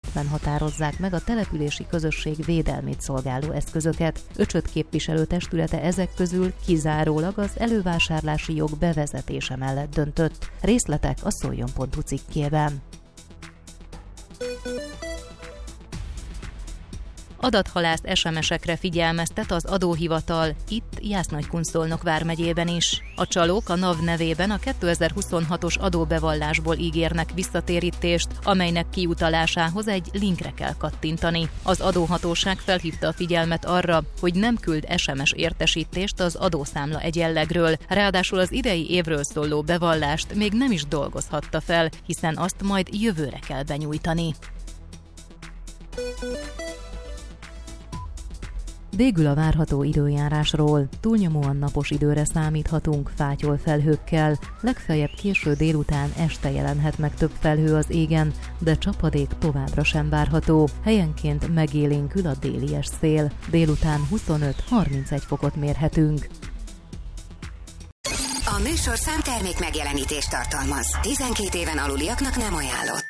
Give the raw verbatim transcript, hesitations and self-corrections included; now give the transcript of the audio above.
keretben határozzák meg a települési közösség védelmét szolgáló eszközöket. Öcsöt képviselőtestülete ezek közül kizárólag az elővásárlási jog bevezetése mellett döntött. Részletek a szoljon pont hu cikkében. Adathalászt es em esekre figyelmeztet az adóhivatal, itt Jász-Nagykunszolnok vármegyében is. A csalók a NAV nevében a kétezer-huszonhatos adóbevallásból ígérnek visszatérítést, amelynek kiutalásához egy linkre kell kattintani. Az adóhatóság felhívta a figyelmet arra, hogy nem küld es em es értesítést az adószámla egyenlegről, ráadásul az idei évről szóló bevallást még nem is dolgozhatta fel, hiszen azt majd jövőre kell benyújtani. Végül a várható időjárásról. Túlnyomóan napos időre számíthatunk, fátyol felhőkkel, legfeljebb késő délután este jelenhet meg több felhő az égen, de csapadék továbbra sem várható. Helyenként megélénkül a délies szél. Délután huszonöt-harmincegy fokot mérhetünk. A műsorszám termék megjelenítést tartalmaz. tizenkét éven aluliaknak nem ajánlott.